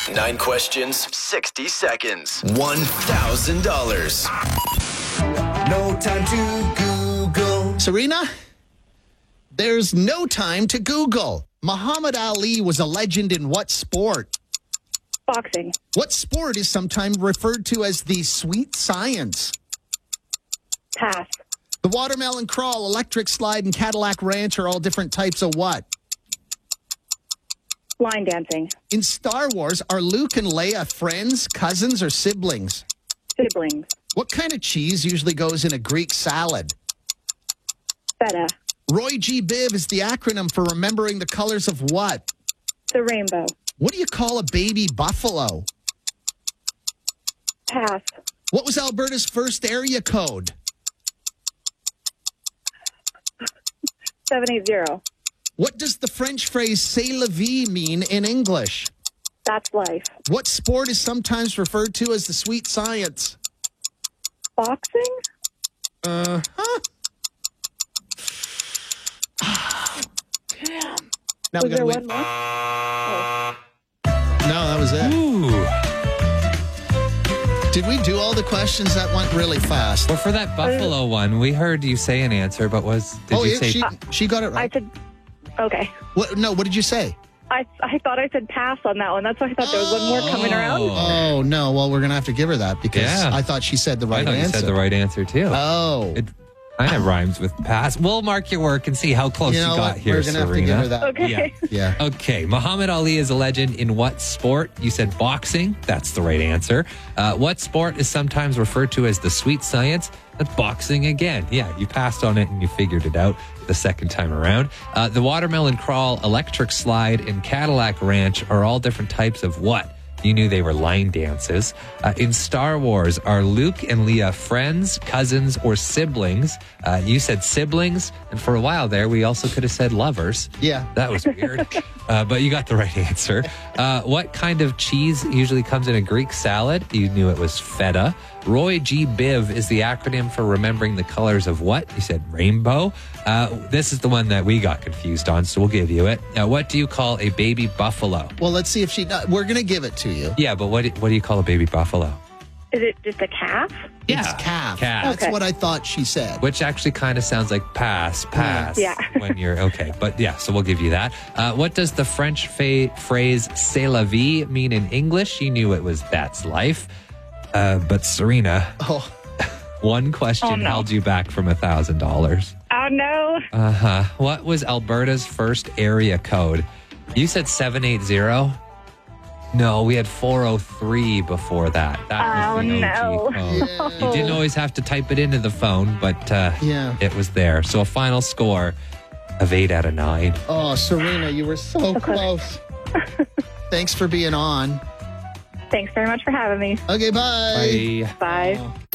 9 questions, 60 seconds, $1,000. No time to Google. Serena, there's no time to Google. Muhammad Ali was a legend in what sport? Boxing. What sport is sometimes referred to as the sweet science? Pass. The watermelon crawl, electric slide, and Cadillac Ranch are all different types of what? Line dancing. In Star Wars, are Luke and Leia friends, cousins, or siblings? Siblings. What kind of cheese usually goes in a Greek salad? Feta. Roy G. Biv is the acronym for remembering the colors of what? The rainbow. What do you call a baby buffalo? Pass. What was Alberta's first area code? 780. What does the French phrase c'est la vie mean in English? That's life. What sport is sometimes referred to as the sweet science? Boxing? Uh-huh. Damn. Now we Was gotta there wait. one more? Oh. No, that was it. Ooh. Did we do all the questions? That went really fast. Well, for that Buffalo one, we heard you say an answer, but did you say she got it I right. said, okay. What did you say? I thought I said pass on that one. That's why I thought there was one more coming around. Oh, no. Well, we're going to have to give her that because Yeah. I thought she said the I right thought answer. you said the right answer too? Oh. It kind of rhymes with pass. We'll mark your work and see how close you, You know got what? here, We're going to have to Serena. give her that. Okay. Yeah. Okay, Muhammad Ali is a legend in what sport? You said boxing. That's the right answer. What sport is sometimes referred to as the sweet science? That's boxing again. Yeah, you passed on it and you figured it out the second time around. The watermelon crawl, electric slide, and Cadillac Ranch are all different types of what? You knew they were line dances. In Star Wars, are Luke and Leia friends, cousins, or siblings? You said siblings, and for a while there, we also could have said lovers. Yeah. That was weird. But you got the right answer. What kind of cheese usually comes in a Greek salad? You knew it was feta. Roy G. Biv is the acronym for remembering the colors of what? You said rainbow. This is the one that we got confused on, so we'll give you it. What do you call a baby buffalo? Well, let's see if we're going to give it to you. Yeah, but what do you call a baby buffalo? Is it just a calf? It's calf. Calf. That's what I thought she said. Which actually kind of sounds like pass. Yeah. When you're okay. But yeah, so we'll give you that. What does the French phrase c'est la vie mean in English? You knew it was that's life. But Serena, one question held you back from $1,000. Oh, no. Uh-huh. What was Alberta's first area code? You said 780? No, we had 403 before that. That was the OG code. You didn't always have to type it into the phone, but it was there. So a final score of 8 out of 9. Oh, Serena, you were so close. Thanks for being on. Thanks very much for having me. Okay, bye. Bye. Bye.